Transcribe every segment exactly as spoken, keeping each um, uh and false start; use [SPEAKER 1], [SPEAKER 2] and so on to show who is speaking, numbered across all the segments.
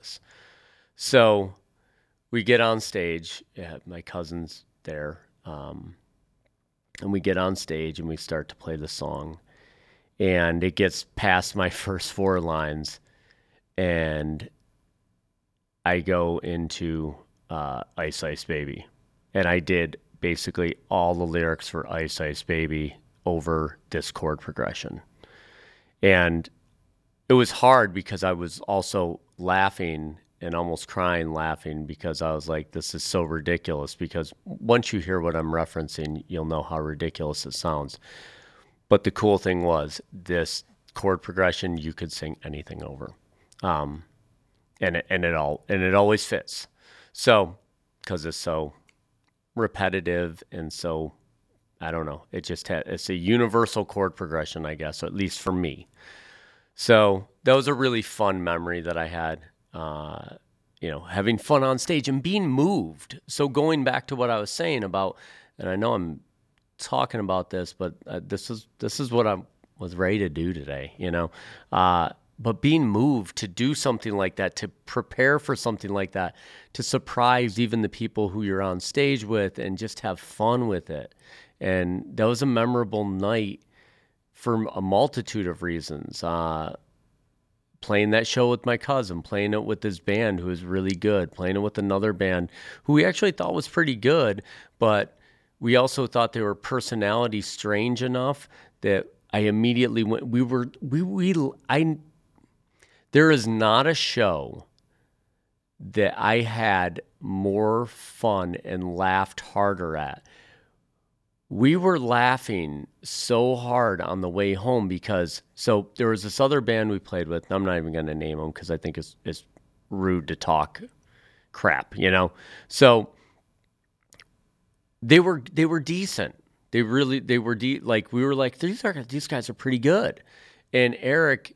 [SPEAKER 1] lyrics. So we get on stage. Yeah, my cousin's there. Um, and we get on stage and we start to play the song. And it gets past my first four lines. And I go into uh, Ice Ice Baby. And I did basically all the lyrics for Ice Ice Baby over this chord progression. And it was hard because I was also laughing and almost crying laughing because I was like, this is so ridiculous. Because once you hear what I'm referencing, you'll know how ridiculous it sounds. But the cool thing was this chord progression, you could sing anything over. Um, and it, and it all, and it always fits. So, cause it's so repetitive and so, I don't know, it just had, it's a universal chord progression, I guess, at least for me. So that was a really fun memory that I had, uh, you know, having fun on stage and being moved. So going back to what I was saying about, and I know I'm talking about this, but uh, this is this is what I was ready to do today, you know. Uh, but being moved to do something like that, to prepare for something like that, to surprise even the people who you're on stage with and just have fun with it. And that was a memorable night for a multitude of reasons. Uh, playing that show with my cousin, playing it with his band who was really good, playing it with another band who we actually thought was pretty good, but we also thought they were personality strange enough that I immediately went, we were, we, we, I, there is not a show that I had more fun and laughed harder at. We were laughing so hard on the way home because, so there was this other band we played with, and I'm not even going to name them because I think it's, it's rude to talk crap, you know? So they were, they were decent. They really, they were de- like, we were like, these are, these guys are pretty good. And Eric,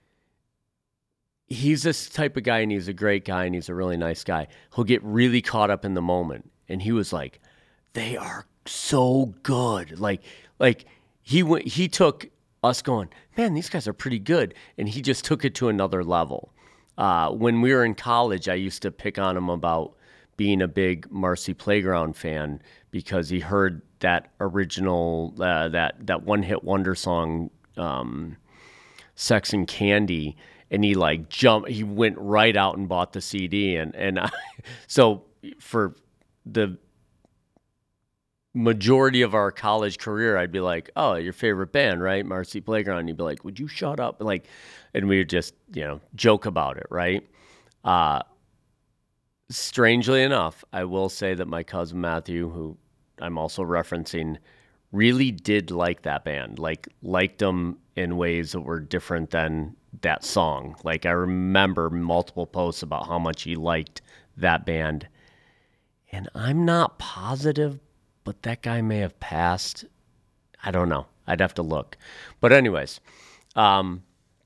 [SPEAKER 1] he's this type of guy and he's a great guy and he's a really nice guy. He'll get really caught up in the moment. And he was like, they are so good. Like, like he went, he took us going, man, these guys are pretty good. And he just took it to another level. Uh, when we were in college, I used to pick on him about being a big Marcy Playground fan because he heard that original, uh, that, that one hit wonder song, um, Sex and Candy. And he like jumped, he went right out and bought the C D. And, and I, so for the majority of our college career, I'd be like, oh, your favorite band, right? Marcy Playground. And you'd be like, would you shut up? Like, and we would just, you know, joke about it, right? Uh, strangely enough, I will say that my cousin Matthew, who I'm also referencing, really did like that band, like liked them in ways that were different than that song. Like I remember multiple posts about how much he liked that band. And I'm not positive, but that guy may have passed. I don't know. I'd have to look. But anyways, um,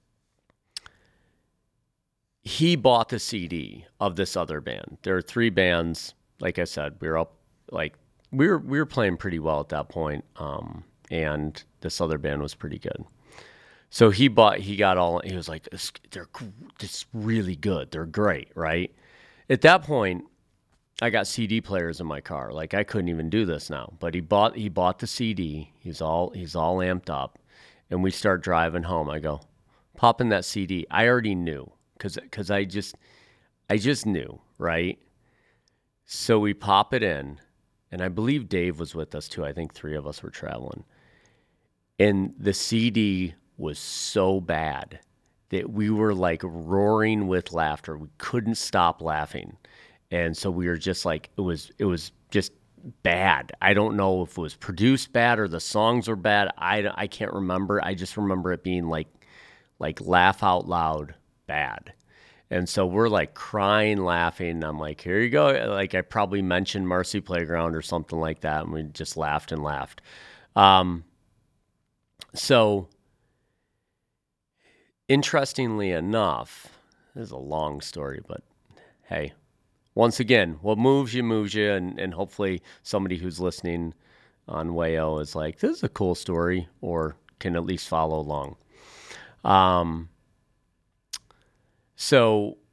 [SPEAKER 1] he bought the C D of this other band. There are three bands. Like I said, we were up, like we were we were playing pretty well at that point, um, and this other band was pretty good. So he bought. He got all. He was like, this, "They're it's really good. They're great, right?" At that point, I got C D players in my car. Like I couldn't even do this now. But he bought he bought the C D. He's all he's all amped up, and we start driving home. I go, pop in that C D. I already knew because because I just I just knew, right? So we pop it in, and I believe Dave was with us too. I think three of us were traveling, and the C D was so bad that we were like roaring with laughter. We couldn't stop laughing. And so we were just like, it was, it was just bad. I don't know if it was produced bad or the songs were bad. I, I can't remember. I just remember it being like, like laugh out loud bad. And so we're like crying, laughing. I'm like, here you go. Like I probably mentioned Marcy Playground or something like that. And we just laughed and laughed. Um, so interestingly enough, this is a long story, but hey, once again, what moves you moves you, and, and hopefully somebody who's listening on Wayo is like, this is a cool story, or can at least follow along. Um, so